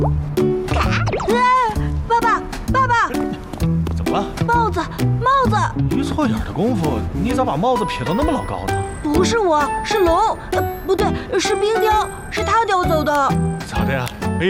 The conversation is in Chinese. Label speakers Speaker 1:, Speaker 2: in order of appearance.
Speaker 1: 爸爸，爸爸，
Speaker 2: 怎么了？
Speaker 1: 帽子，帽子！
Speaker 2: 一错眼的功夫，你咋把帽子撇到那么老高呢？
Speaker 1: 不是我，是龙，不对，是冰雕，是他叼走的。
Speaker 2: 咋的呀？